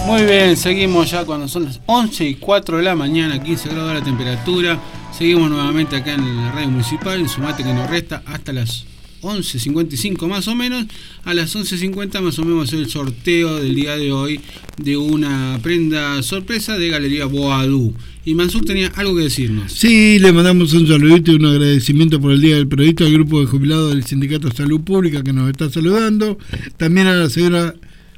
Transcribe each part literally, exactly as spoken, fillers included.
Muy bien, seguimos ya cuando son las once y cuatro de la mañana, quince grados la temperatura. Seguimos nuevamente acá en la radio municipal, en Sumate que nos resta hasta las once cincuenta y cinco más o menos. A las once cincuenta más o menos el sorteo del día de hoy de una prenda sorpresa de Galería Boadú. Y Mansur tenía algo que decirnos. Sí, le mandamos un saludito y un agradecimiento por el Día del Periodista al grupo de jubilados del Sindicato de Salud Pública que nos está saludando. También a la señora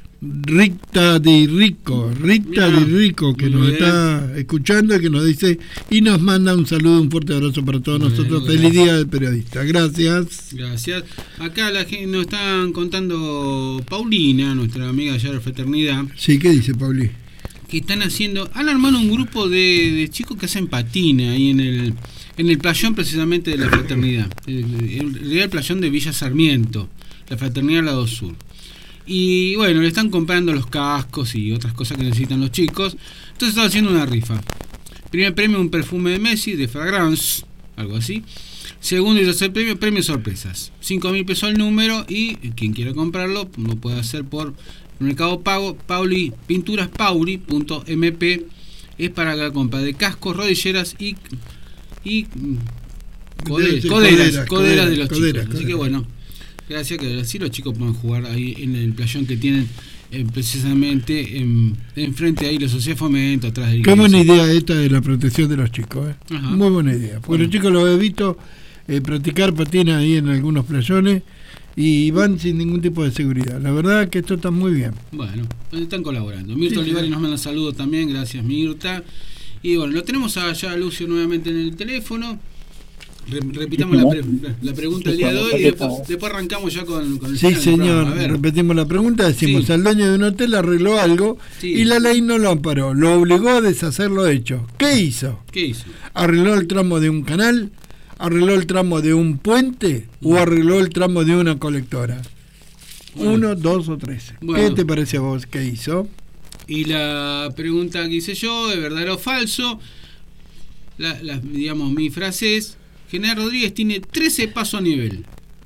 Rita Di Rico, Rita Di Rico, que nos está escuchando y que nos dice y nos manda un saludo, un fuerte abrazo para todos Bueno, nosotros. gracias. Feliz Día del Periodista. Gracias. Gracias. Acá la gente nos están contando Paulina, nuestra amiga allá de la fraternidad. Sí, ¿qué dice Pauli? Que están haciendo, han armado un grupo de, de chicos que hacen patina ahí en el en el playón precisamente de la fraternidad. En realidad el playón de Villa Sarmiento, la fraternidad Lado Sur. Y bueno, le están comprando los cascos y otras cosas que necesitan los chicos. Entonces están haciendo una rifa. Primer premio, un perfume de Messi, de Fragrance, algo así. Segundo y tercer premio, premios sorpresas. cinco mil pesos al número y quien quiera comprarlo lo puede hacer por Mercado Pago, Pauli, pinturas pauli punto m p. Es para la compra de cascos, rodilleras y, y coderas, coderas, coderas de los chicos. Así que bueno. Gracias, que así los chicos pueden jugar ahí en el playón que tienen eh, precisamente en, enfrente ahí la Sociedad Fomento, atrás de la Qué buena idea esta de la protección de los chicos, ¿eh? Muy buena idea. Porque bueno, los chicos los he visto eh, practicar patina ahí en algunos playones y van sin ningún tipo de seguridad. La verdad que esto está muy bien. Bueno, están colaborando. Mirta sí, Olivari sí. nos manda saludos también, gracias Mirta. Y bueno, lo tenemos allá a Lucio nuevamente en el teléfono. Repitamos la, pre la pregunta del día de hoy y después, después arrancamos ya con, con el Sí, señor, repetimos la pregunta, decimos, sí. Al dueño de un hotel arregló algo sí. y la ley no lo amparó, lo obligó a deshacer lo hecho. ¿Qué hizo? ¿Qué hizo? ¿Arregló el tramo de un canal? ¿Arregló el tramo de un puente? ¿O arregló el tramo de una colectora? Bueno. Uno, dos o tres. Bueno. ¿Qué te parece a vos? ¿Qué hizo? Y la pregunta que hice yo, ¿de verdadero o falso? La, la, digamos, mi frase es: General Rodríguez tiene trece pasos a nivel.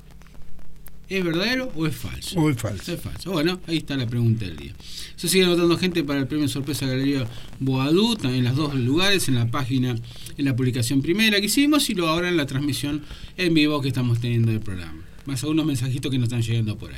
¿Es verdadero o es falso? O es falso. Es falso. Bueno, ahí está la pregunta del día. Se sigue anotando gente para el premio sorpresa Galería Boadú, también en los dos lugares, en la página, en la publicación primera que hicimos y luego ahora en la transmisión en vivo que estamos teniendo del programa. Más algunos mensajitos que nos están llegando por ahí.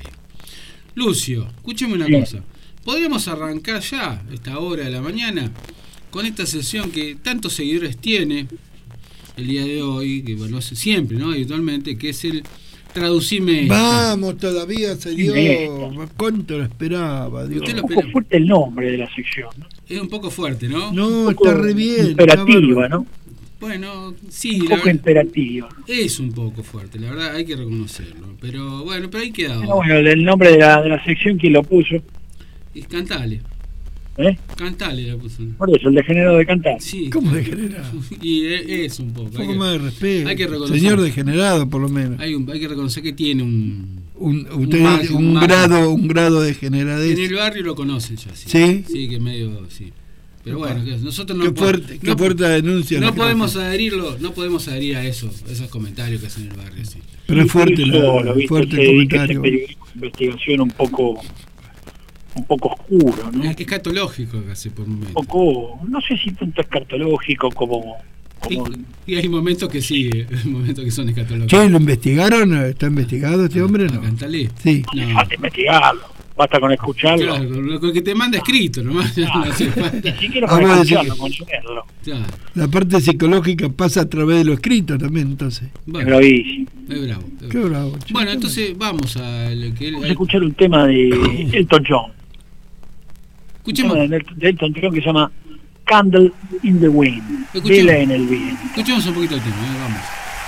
Lucio, escúcheme una Bien. cosa. ¿Podríamos arrancar ya, esta hora de la mañana, con esta sesión que tantos seguidores tiene el día de hoy, que bueno, siempre, ¿no? Habitualmente, que es el Traducime. Vamos, todavía se dio. ¿Cuánto lo esperaba? Dios. Es un poco fuerte el nombre de la sección, ¿no? Es un poco fuerte, ¿no? No, está re bien. Imperativa, ¿no? Bueno, sí. Un poco imperativa. Es un poco fuerte, la verdad, hay que reconocerlo. Pero bueno, pero ahí quedado. No, bueno, el nombre de la, de la sección, ¿quién lo puso? Es Cantale. ¿Eh? Cantale la puso. Por eso, el degenerado de Cantale. Sí. ¿Cómo degenerado? Y es un poco. Un poco más de respeto. Hay que reconocer. Señor degenerado, por lo menos. Hay, un, hay que reconocer que tiene un... Un, usted, un, margen, un, un grado un grado de generadez. En el barrio lo conocen ya, sí. ¿Sí? Sí, que medio... sí. Pero bueno, que nosotros no qué fuerte, no, qué fuerte denuncia. No podemos adherirlo, no podemos adherir a eso, a esos comentarios que hacen en el barrio, sí. Pero es fuerte, eso, la, lo viste, fuerte el comentario. Este investigación un poco un poco oscuro, ¿no? Es escatológico casi por un momento. Un poco, no sé si tanto escatológico como... como y, y hay momentos que sí, hay momentos que son escatológicos. ¿Che, lo investigaron? ¿Está investigado este hombre? No. Cántale. Sí. No hace falta investigarlo. Basta con escucharlo. Claro, lo, lo que te manda escrito nomás. No, no hace falta. Ni siquiera con escucharlo, con leerlo. Claro. La parte psicológica pasa a través de lo escrito también, entonces. Bueno, es bravísimo. Es bravo. Es Qué bravo. Che, bueno, entonces vamos a... Lo que, vamos a escuchar un tema de Elton John. Escuchemos. Un tema de Elton John que se llama Candle in the Wind. Vela en el viento. Escuchemos un poquito el tema, ¿eh? Vamos.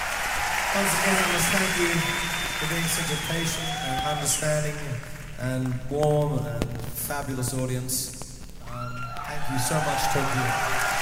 Once again, I must thank you for being such a patient and understanding and warm and fabulous audience. Um, thank you so much, Tokyo.